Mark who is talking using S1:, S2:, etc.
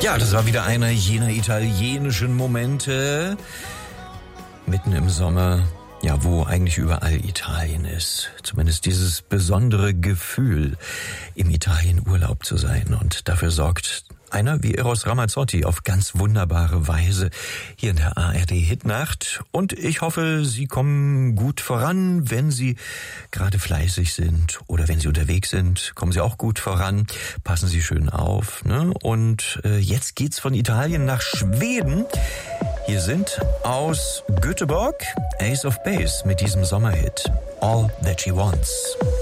S1: Ja, das war wieder einer jener italienischen Momente mitten im Sommer, ja, wo eigentlich überall Italien ist. Zumindest dieses besondere Gefühl, im Italien Urlaub zu sein. Und dafür sorgt einer wie Eros Ramazzotti auf ganz wunderbare Weise hier in der ARD Hitnacht. Und ich hoffe, Sie kommen gut voran, wenn Sie gerade fleißig sind oder wenn Sie unterwegs sind, kommen Sie auch gut voran. Passen Sie schön auf, ne? Und jetzt geht's von Italien nach Schweden. Hier sind aus Göteborg Ace of Base mit diesem Sommerhit All That She Wants.